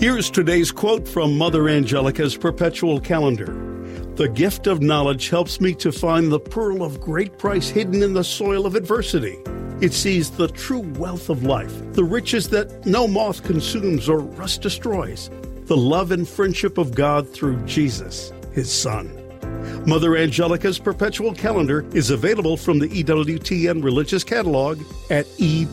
Here's today's quote from Mother Angelica's perpetual calendar. The gift of knowledge helps me to find the pearl of great price hidden in the soil of adversity. It sees the true wealth of life, the riches that no moth consumes or rust destroys, the love and friendship of God through Jesus, His Son. Mother Angelica's perpetual calendar is available from the EWTN Religious Catalog at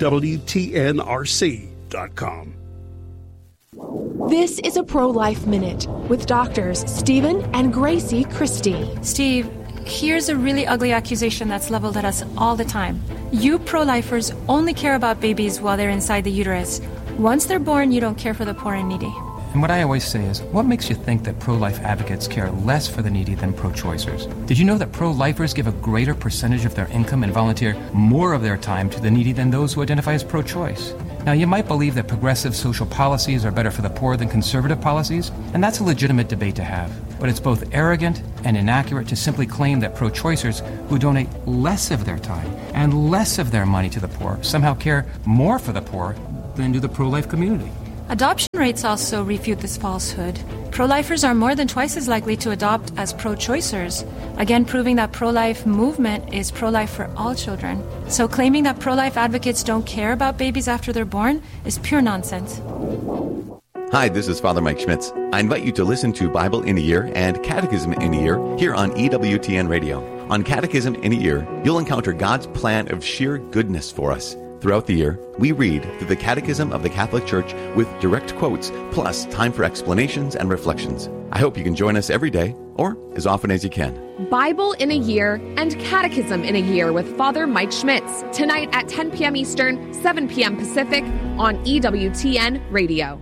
EWTNRC.com. This is a Pro-Life Minute with doctors Stephen and Gracie Christie. Steve, here's a really ugly accusation that's leveled at us all the time. You pro-lifers only care about babies while they're inside the uterus. Once they're born, you don't care for the poor and needy. And what I always say is, what makes you think that pro-life advocates care less for the needy than pro-choicers? Did you know that pro-lifers give a greater percentage of their income and volunteer more of their time to the needy than those who identify as pro-choice? Now, you might believe that progressive social policies are better for the poor than conservative policies, and that's a legitimate debate to have. But it's both arrogant and inaccurate to simply claim that pro-choicers who donate less of their time and less of their money to the poor somehow care more for the poor than do the pro-life community. Adoption rates also refute this falsehood. Pro-lifers are more than twice as likely to adopt as pro-choicers, again proving that pro-life movement is pro-life for all children. So claiming that pro-life advocates don't care about babies after they're born is pure nonsense. Hi, this is Father Mike Schmitz. I invite you to listen to Bible in a Year and Catechism in a Year here on EWTN Radio. On Catechism in a Year, you'll encounter God's plan of sheer goodness for us. Throughout the year, we read through the Catechism of the Catholic Church with direct quotes, plus time for explanations and reflections. I hope you can join us every day, or as often as you can. Bible in a Year and Catechism in a Year with Father Mike Schmitz, tonight at 10 p.m. Eastern, 7 p.m. Pacific on EWTN Radio.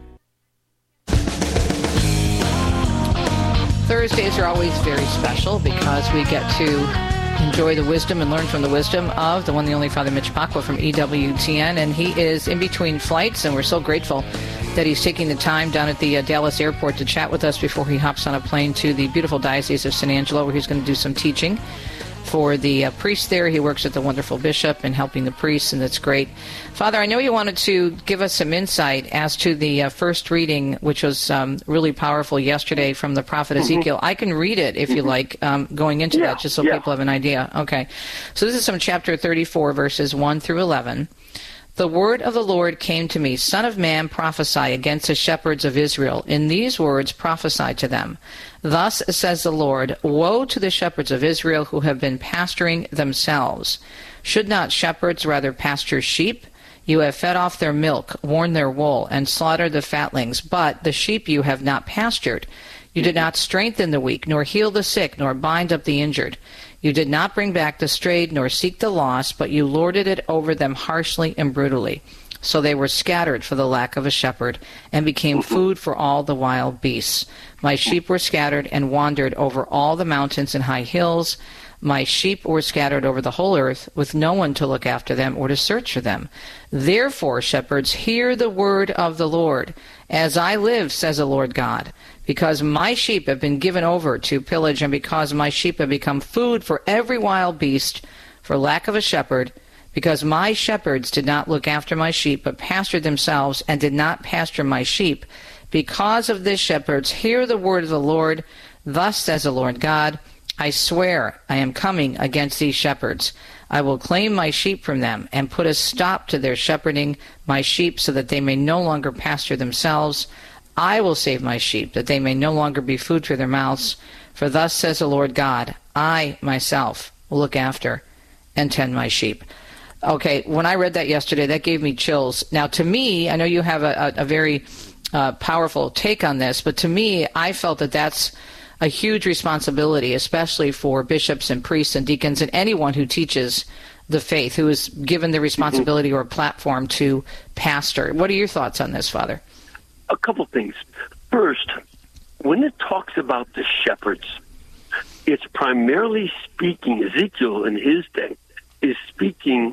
Thursdays are always very special because we get to enjoy the wisdom and learn from the wisdom of the one, the only Father Mitch Pacwa from EWTN, and he is in between flights, and we're so grateful that he's taking the time down at the Dallas airport to chat with us before he hops on a plane to the beautiful Diocese of San Angelo, where he's going to do some teaching for the priests there. He works at the wonderful bishop and helping the priests, and that's great. Father, I know you wanted to give us some insight as to the first reading, which was really powerful yesterday from the prophet Ezekiel. I can read it if you like, going into that, just so people have an idea. Okay. So this is from chapter 34, verses 1 through 11. The word of the Lord came to me, Son of man, prophesy against the shepherds of Israel. In these words prophesy to them. Thus says the Lord, woe to the shepherds of Israel who have been pasturing themselves. Should not shepherds rather pasture sheep? You have fed off their milk, worn their wool, and slaughtered the fatlings, but the sheep you have not pastured. You did not strengthen the weak, nor heal the sick, nor bind up the injured. You did not bring back the strayed, nor seek the lost, but you lorded it over them harshly and brutally. So they were scattered for the lack of a shepherd, and became food for all the wild beasts. My sheep were scattered and wandered over all the mountains and high hills. My sheep were scattered over the whole earth, with no one to look after them or to search for them. Therefore, shepherds, hear the word of the Lord. As I live, says the Lord God, because my sheep have been given over to pillage, and because my sheep have become food for every wild beast, for lack of a shepherd, because my shepherds did not look after my sheep, but pastured themselves, and did not pasture my sheep. Because of this, shepherds, hear the word of the Lord. Thus says the Lord God, I swear I am coming against these shepherds. I will claim my sheep from them, and put a stop to their shepherding my sheep, so that they may no longer pasture themselves. I will save my sheep, that they may no longer be food for their mouths. For thus says the Lord God, I myself will look after and tend my sheep. Okay, when I read that yesterday, that gave me chills. Now, to me, I know you have a very powerful take on this, but to me, I felt that that's a huge responsibility, especially for bishops and priests and deacons and anyone who teaches the faith, who is given the responsibility or platform to pastor. What are your thoughts on this, Father? A couple things. First, when it talks about the shepherds, it's primarily speaking, Ezekiel in his day is speaking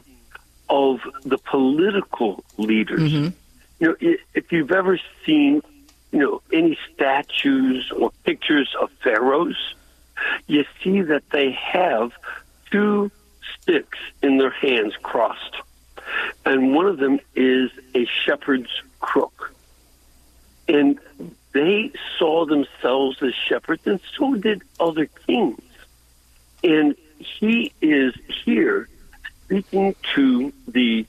of the political leaders. You know, if you've ever seen, any statues or pictures of pharaohs, you see that they have two sticks in their hands crossed, and one of them is a shepherd's crook. And they saw themselves as shepherds, and so did other kings. And he is here speaking to the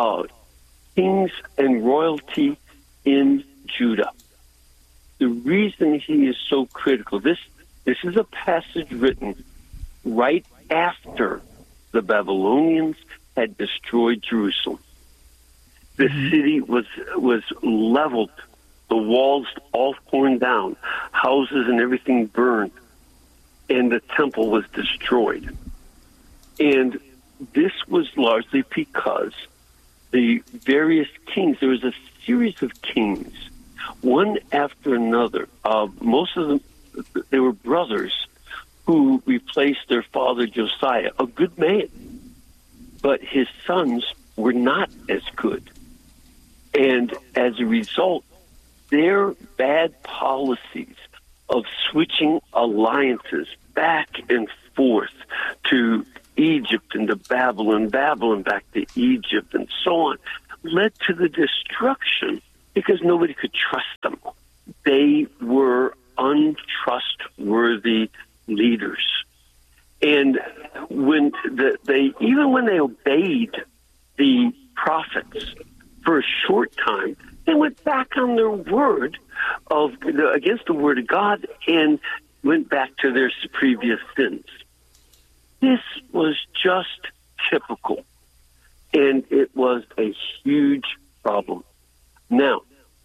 kings and royalty in Judah. The reason he is so critical, this is a passage written right after the Babylonians had destroyed Jerusalem. The city was leveled, the walls all torn down, houses and everything burned, and the temple was destroyed. And this was largely because the various kings, there was a series of kings, one after another. Most of them, they were brothers who replaced their father Josiah, a good man. But his sons were not as good. And as a result, their bad policies of switching alliances back and forth to Egypt and to Babylon, Babylon back to Egypt, and so on, led to the destruction because nobody could trust them. They were untrustworthy leaders. And when even when they obeyed the prophets for a short time, they went back on their word against the word of God and went back to their previous sins. This was just typical, and it was a huge problem. Now,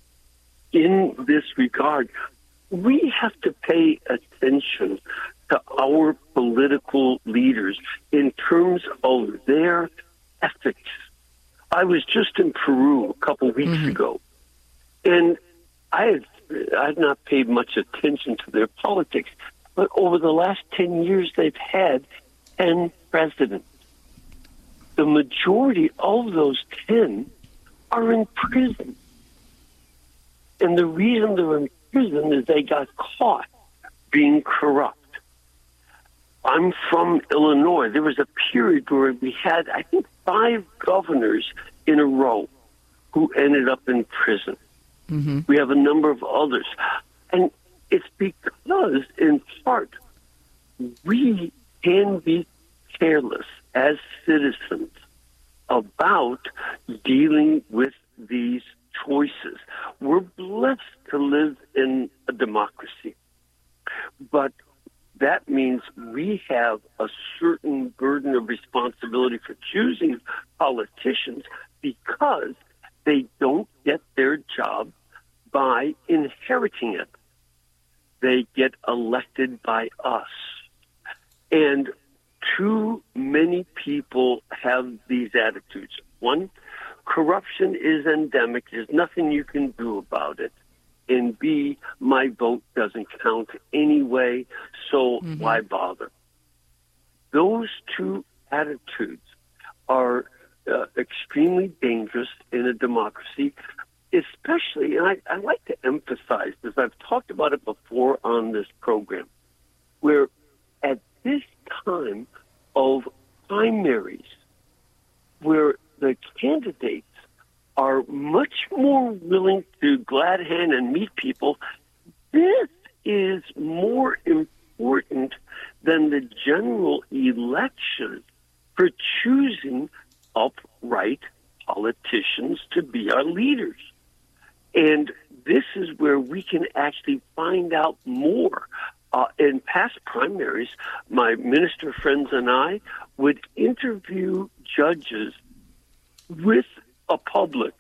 in this regard, we have to pay attention to our political leaders in terms of their ethics. I was just in Peru a couple weeks ago, and I had not paid much attention to their politics, but over the last 10 years, they've had 10 presidents. The majority of those 10 are in prison. And the reason they're in prison is they got caught being corrupt. I'm from Illinois. There was a period where we had, I think, 5 governors in a row who ended up in prison. We have a number of others. And it's because, in part, we can be careless as citizens about dealing with these choices. We're blessed to live in a democracy, but that means we have a certain burden of responsibility for choosing politicians because they don't get their job by inheriting it. They get elected by us. And too many people have these attitudes. One, corruption is endemic. There's nothing you can do about it. And B, my vote doesn't count anyway, so why bother? Those two attitudes are extremely dangerous in a democracy, especially, and I like to emphasize this, I've talked about it before on this program, where at this time of primaries, where the candidates are much more willing to glad hand and meet people, this is more important than the general election for choosing upright politicians to be our leaders. And this is where we can actually find out more. In past primaries, my minister friends and I would interview judges with a public,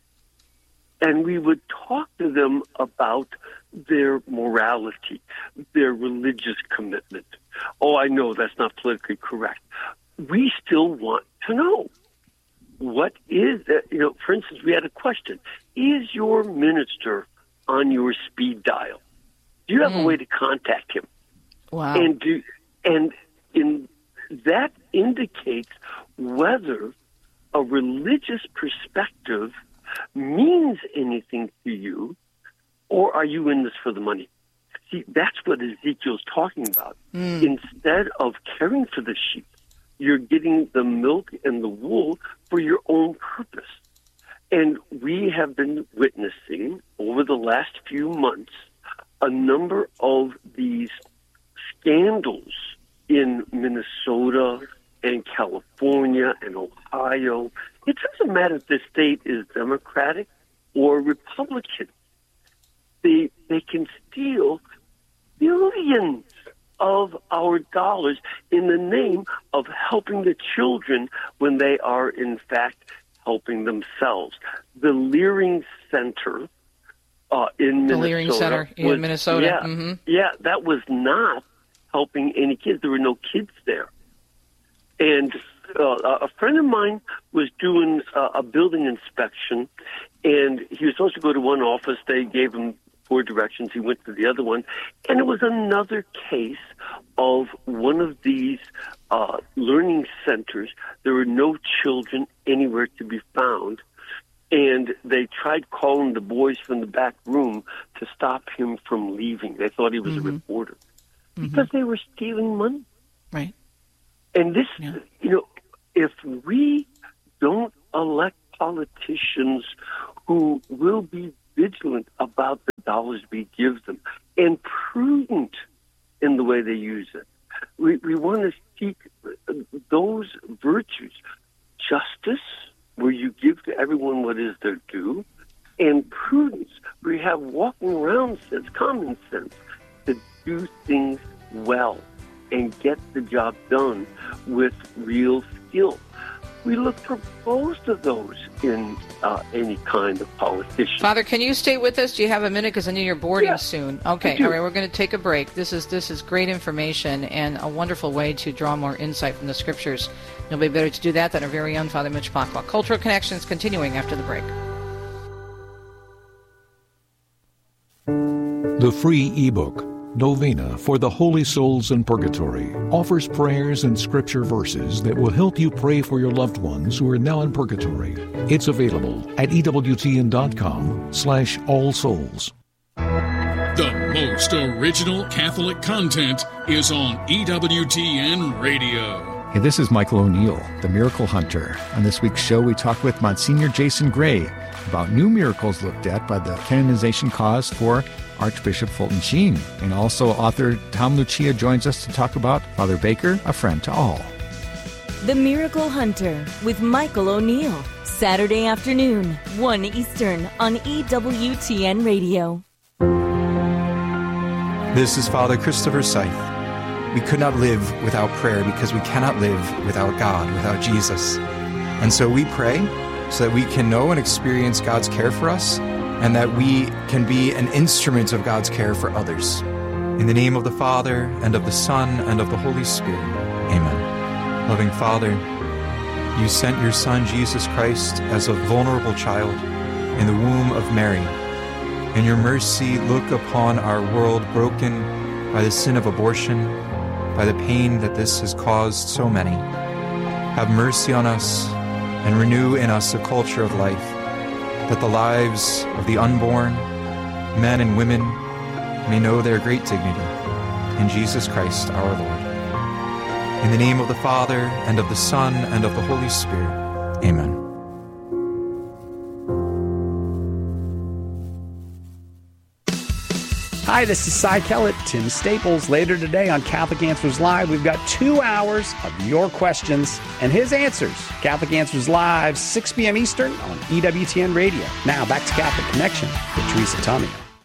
and we would talk to them about their morality, their religious commitment. Oh, I know that's not politically correct. We still want to know. What is that? You know, for instance, we had a question. Is your minister on your speed dial? Do you have a way to contact him? Wow. And that indicates whether a religious perspective means anything to you, or are you in this for the money? See, that's what Ezekiel's talking about. Instead of caring for the sheep, you're getting the milk and the wool for your own purpose. And we have been witnessing over the last few months a number of these scandals in Minnesota and California and Ohio. It doesn't matter if the state is Democratic or Republican. They can steal billions of our dollars in the name of helping the children when they are, in fact, helping themselves. The Leering Center in Minnesota. The Leering Center in Minnesota. Yeah, mm-hmm. Yeah, that was not helping any kids. There were no kids there. And a friend of mine was doing a building inspection, and he was supposed to go to one office. They gave him 4 directions. He went to the other one, and it was another case of one of these learning centers. There were no children anywhere to be found, and they tried calling the boys from the back room to stop him from leaving. They thought he was a reporter because they were stealing money. Right. And this, if we don't elect politicians who will be vigilant about the dollars we give them and prudent in the way they use it, we want to seek those virtues: justice, where you give to everyone what is their due, and prudence, where you have walking around sense, common sense, to do things well and get the job done with real skill. We look for both of those in any kind of politician. Father, can you stay with us? Do you have a minute? Because I know you're boarding soon. Okay, all right, we're going to take a break. This is great information and a wonderful way to draw more insight from the Scriptures. Nobody better to do that than our very own Father Mitch Pacwa. Cultural Connections continuing after the break. The free ebook, Novena for the Holy Souls in Purgatory, offers prayers and scripture verses that will help you pray for your loved ones who are now in purgatory. It's available at EWTN.com/allsouls. The most original Catholic content is on EWTN Radio. Hey, this is Michael O'Neill, the Miracle Hunter. On this week's show, we talk with Monsignor Jason Gray about new miracles looked at by the canonization cause for Archbishop Fulton Sheen. And also author Tom Lucia joins us to talk about Father Baker, a friend to all. The Miracle Hunter with Michael O'Neill. Saturday afternoon, 1 Eastern on EWTN Radio. This is Father Christopher Scythe. We could not live without prayer because we cannot live without God, without Jesus. And so we pray so that we can know and experience God's care for us and that we can be an instrument of God's care for others. In the name of the Father, and of the Son, and of the Holy Spirit. Amen. Loving Father, you sent your Son, Jesus Christ, as a vulnerable child in the womb of Mary. In your mercy, look upon our world broken by the sin of abortion, by the pain that this has caused so many. Have mercy on us and renew in us a culture of life, that the lives of the unborn, men and women, may know their great dignity. In Jesus Christ our Lord. In the name of the Father, and of the Son, and of the Holy Spirit. Amen. Hi, this is Cy Kellett, Tim Staples. Later today on Catholic Answers Live, we've got 2 hours of your questions and his answers. Catholic Answers Live, 6 p.m. Eastern on EWTN Radio. Now, back to Catholic Connection with Teresa Tomeo.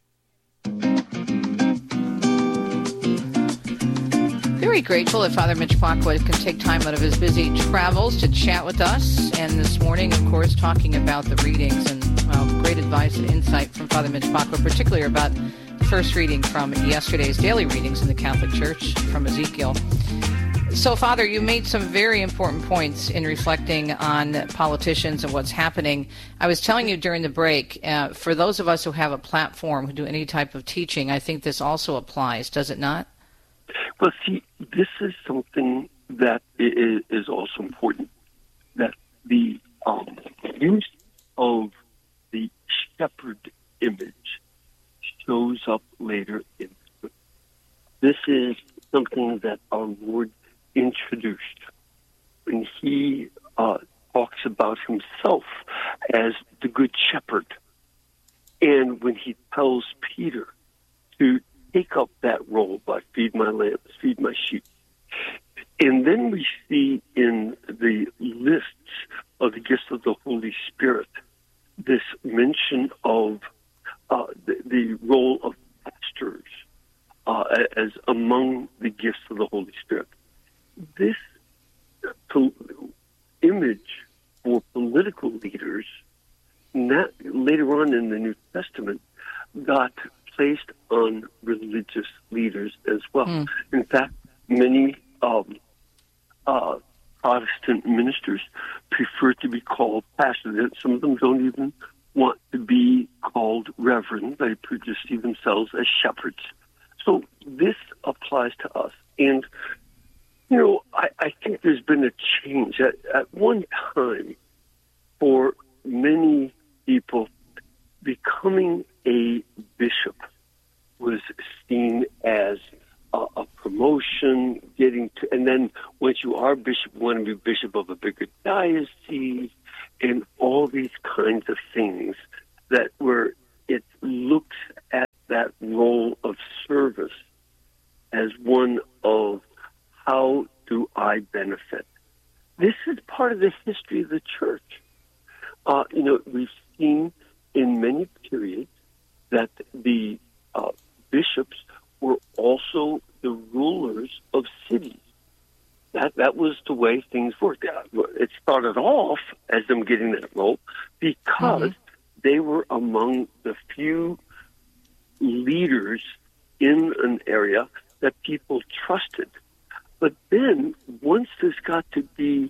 Very grateful that Father Mitch Pacwa can take time out of his busy travels to chat with us. And this morning, of course, talking about the readings and great advice and insight from Father Mitch Pacwa, particularly about first reading from yesterday's daily readings in the Catholic Church from Ezekiel. So, Father, you made some very important points in reflecting on politicians and what's happening. I was telling you during the break, for those of us who have a platform, who do any type of teaching, I think this also applies, does it not? Well, see, this is something that is also important, that the use of the shepherd image shows up later in Scripture. This is something that our Lord introduced when he talks about himself as the Good Shepherd. And when he tells Peter to take up that role by feed my lambs, feed my sheep. And then we see in the lists of the gifts of the Holy Spirit this mention of the role of pastors as among the gifts of the Holy Spirit. This image for political leaders, later on in the New Testament, got placed on religious leaders as well. In fact, many Protestant ministers prefer to be called pastors. Some of them don't even want to be called reverend. They just see themselves as shepherds. So this applies to us. And, you know, I think there's been a change. At one time, for many people, becoming a bishop was seen as a promotion, and then once you are bishop, you want to be bishop of a bigger diocese, and all these kinds of things that where it looks at that role of service as one of how do I benefit. This is part of the history of the church. You know, we've seen in many periods that the bishops were also the rulers of cities. That was the way things worked. It started off as them getting that role because they were among the few leaders in an area that people trusted. But then, once this got to be,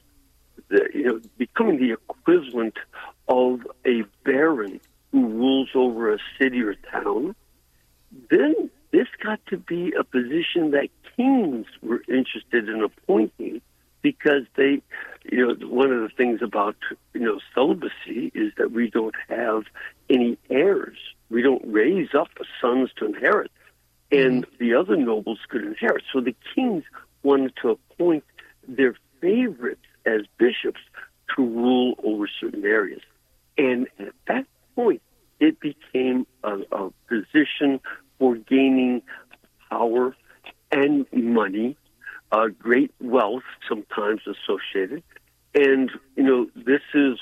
becoming the equivalent of a baron who rules over a city or town, then this got to be a position that kings were interested in appointing because they, one of the things about, celibacy is that we don't have any heirs. We don't raise up sons to inherit, and the other nobles could inherit. So the kings wanted to appoint their favorites as bishops to rule over certain areas. And at that point, it became a position for gaining power and money, great wealth sometimes associated. And, this is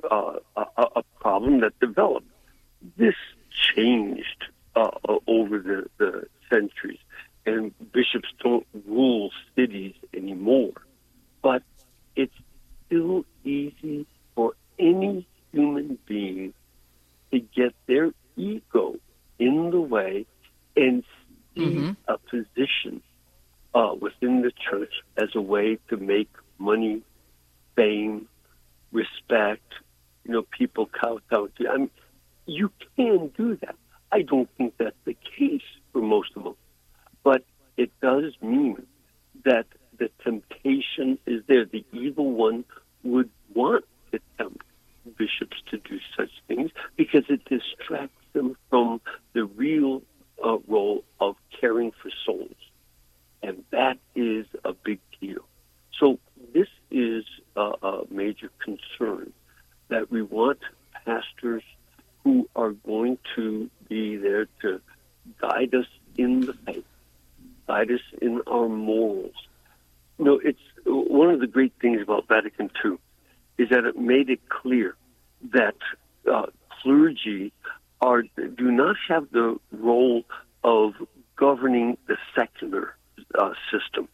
a problem that developed. This changed over the centuries, and bishops don't rule cities anymore. But it's still easy for any human being to get their ego in the way and see a position within the church as a way to make money, fame, respect. People kowtow to. I mean, you can do that. I don't think that's the case for most of them, but it does mean that the temptation is there. The evil one would want to tempt bishops to do such things because it distracts them from the real role of caring for souls. And that is a big deal. So this is a major concern, that we want pastors who are going to be there to guide us in the faith, guide us in our morals. It's one of the great things about Vatican II is that it made it clear that clergy do not have the role of governing the secular system.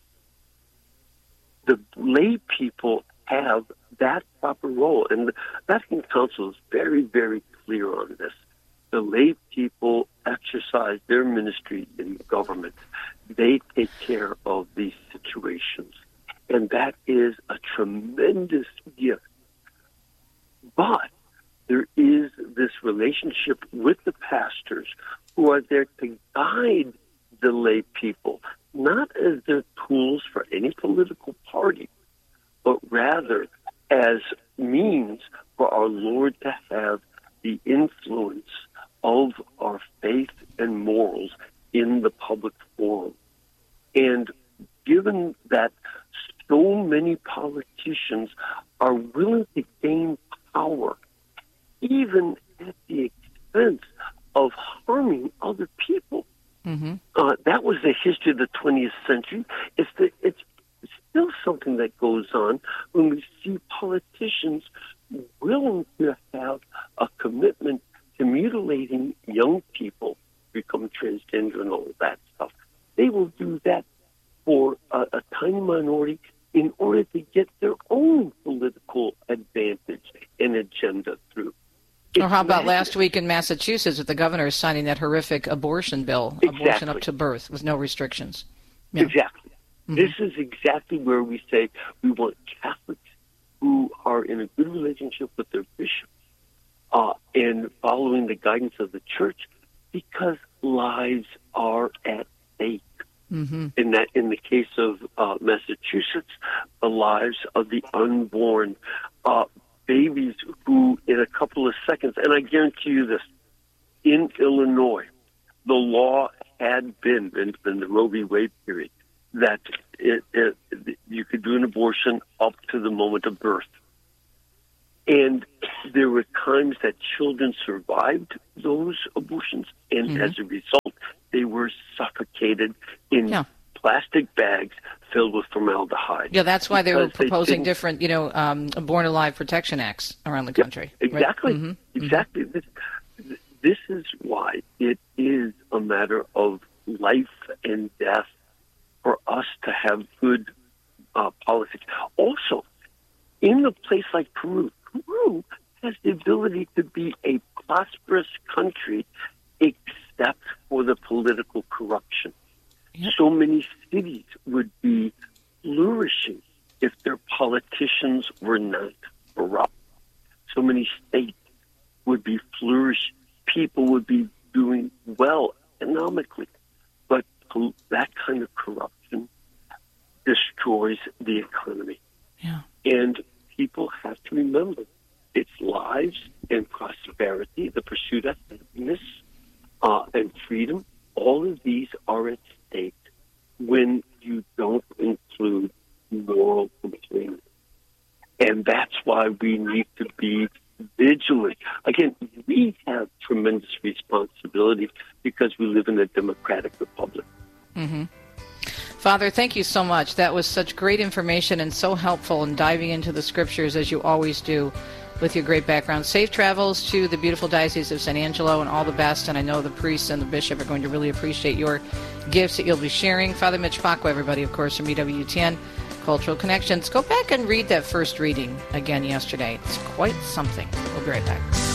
The lay people have that proper role, and the Vatican Council is very, very clear on this. The lay people exercise their ministry in government. They take care of these situations, and that is a tremendous gift. But there is this relationship with the pastors who are there to guide the lay people, not as their tools for any political party, but rather as means for our Lord to have the influence of our faith and morals in the public forum. And given that so many politicians are willing to gain power, even at the expense of harming other people, That was the history of the 20th century. It's still something that goes on when we see politicians willing to have a commitment to mutilating young people, become transgender and all of that stuff. They will do that for a tiny minority in order to get their own political advantage and agenda through. Or how about last week in Massachusetts with the governor signing that horrific abortion bill, abortion up to birth with no restrictions? Yeah. Exactly. This is exactly where we say we want Catholics who are in a good relationship with their bishop and following the guidance of the church, because lives are at stake. In the case of Massachusetts, the lives of the unborn babies who, in a couple of seconds, and I guarantee you this, in Illinois, the law had been, in the Roe v. Wade period, that you could do an abortion up to the moment of birth. And there were times that children survived those abortions, and as a result, they were suffocated in plastic bags filled with formaldehyde. Yeah, that's why they were proposing different, Born Alive Protection Acts around the country. Yeah, exactly. Right? Exactly. This is why it is a matter of life and death for us to have good politics. Also, in a place like Peru has the ability to be a prosperous country except for the political corruption. Yep. So many cities would be flourishing if their politicians were not corrupt. So many states would be flourishing. People would be doing well economically. But that kind of corruption destroys the economy. Yeah. And people have to remember it's lives and prosperity, the pursuit of happiness and freedom. All of these are at stake when you don't include moral complaint. And that's why we need to be vigilant. Again, we have tremendous responsibility because we live in a democratic republic. Father, thank you so much. That was such great information and so helpful in diving into the scriptures as you always do with your great background. Safe travels to the beautiful Diocese of San Angelo and all the best. And I know the priests and the bishop are going to really appreciate your gifts that you'll be sharing. Father Mitch Pacwa, everybody, of course, from EWTN Cultural Connections. Go back and read that first reading again yesterday. It's quite something. We'll be right back.